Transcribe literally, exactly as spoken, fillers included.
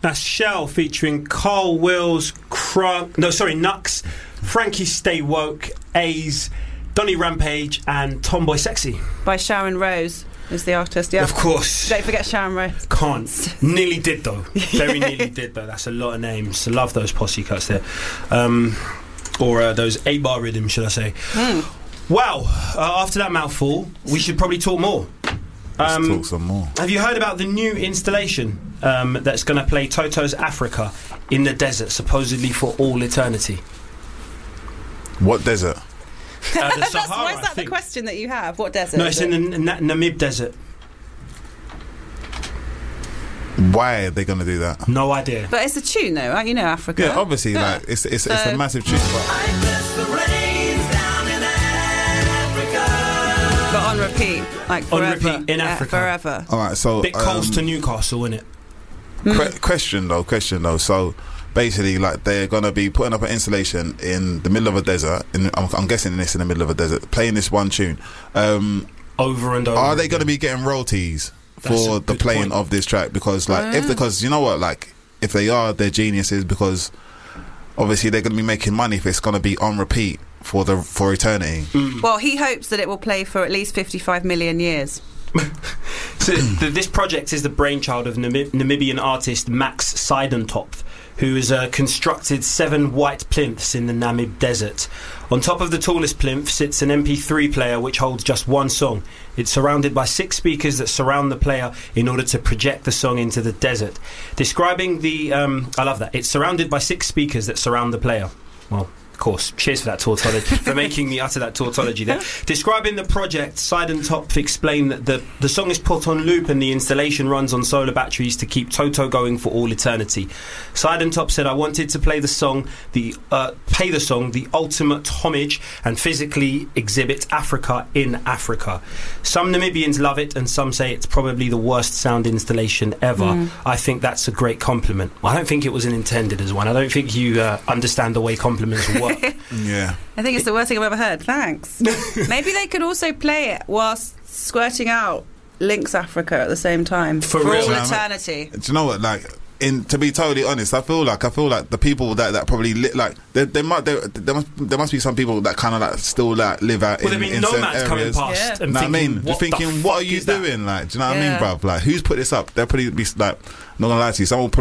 That's Shell featuring Carl Wills, Crunk, no, sorry, Nux, Frankie Stay Woke, A's, Donny Rampage, and Tomboy Sexy. By Sharon Rose is the artist, yeah. Of course. Don't forget Sharon Rose. Can't. Nearly did, though. Very nearly did, though. That's a lot of names. I love those posse cuts there. Um, or uh, those eight-bar rhythms, should I say. Mm. Wow. Uh, after that mouthful, we should probably talk more. Let's um, talk some more. Have you heard about the new installation um, that's going to play Toto's Africa in the desert, supposedly for all eternity? What desert? Uh, the That's, Sahara, why is that I think. the question that you have? What desert? No, is it's it? in the Na- Namib Desert. Why are they going to do that? No idea. But it's a tune, though, right? You know Africa. Yeah, obviously, Yeah. like it's it's, So- it's a massive tune. But But on repeat, like On forever. repeat, in Yeah, Africa. forever. all right, so Bit Coles um, to Newcastle, innit? que- question though, question though. So basically, like they're gonna be putting up an installation in the middle of a desert. In, I'm, I'm guessing this in the middle of a desert, playing this one tune. Um, Over and over. are they going to be getting royalties That's for a the good playing point. of this track? Because like if Oh. because you know what, like if they are, they're geniuses because obviously they're going to be making money if it's going to be on repeat for the for eternity. Well, he hopes that it will play for at least fifty-five million years. So th- this project is the brainchild of Namib- Namibian artist Max Seidentopf, who has uh, constructed seven white plinths in the Namib Desert. On top of the tallest plinth sits an M P three player which holds just one song. It's surrounded by six speakers that surround the player in order to project the song into the desert. Describing the... Um, I love that. It's surrounded by six speakers that surround the player. Well... Of course, cheers for that tautology, for making me utter that tautology there. Describing the project, Seidentopf explained that the, the song is put on loop and the installation runs on solar batteries to keep Toto going for all eternity. Seidentopf said, I wanted to play the song, the uh, pay the song, the ultimate homage, and physically exhibit Africa in Africa. Some Namibians love it and some say it's probably the worst sound installation ever. Mm. I think that's a great compliment. I don't think it was intended as one. I don't think you uh, understand the way compliments work. Yeah, I think it's the worst thing I've ever heard. Thanks. Maybe they could also play it whilst squirting out Lynx Africa at the same time For for real. all Yeah, I mean- eternity. do you know what? Like, in to be totally honest, I feel like I feel like the people that, that probably li- like there there might there, there must there must be some people that kind of like still like live out Well, in, there in been certain nomads coming areas. past Yeah. and Know what I thinking, mean, what just thinking, the what fuck are you is that? doing? Like, do you know what Yeah. I mean, bruv? Like, who's put this up? They're probably be like, not gonna lie to you, someone will probably